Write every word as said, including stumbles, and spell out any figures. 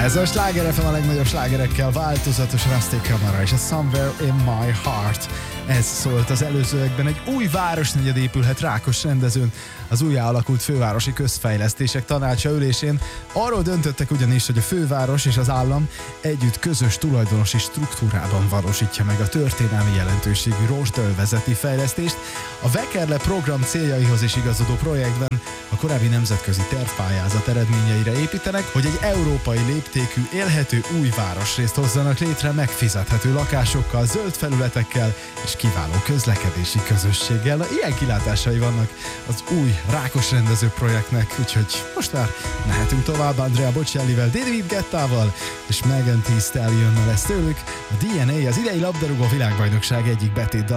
Ez a Sláger ef em a legnagyobb slágerekkel, változatos Rusty Camara és a Somewhere in My Heart. Ez szólt az előzőekben. Egy új városnegyed épülhet Rákos rendezőn. Az újjá alakult fővárosi közfejlesztések tanácsa ülésén arról döntöttek ugyanis, hogy a főváros és az állam együtt közös tulajdonosi struktúrában valósítja meg a történelmi jelentőségű Rosdöl-vezeti fejlesztést. A Vekerle program céljaihoz is igazodó projektben a korábbi nemzetközi tervpályázat eredményeire építenek, hogy egy európai léptékű, élhető új városrészt hozzanak létre megfizethető lakásokkal, zöld felületekkel és kiváló közlekedési közösséggel. Na, ilyen kilátásai vannak az új Rákos rendező projektnek, úgyhogy most már mehetünk tovább Andrea Bocellivel, David Guettával és Megan Thee Stallionnal lesz tőlük. A dé en á az idei labdarúgó világbajnokság egyik betétdala.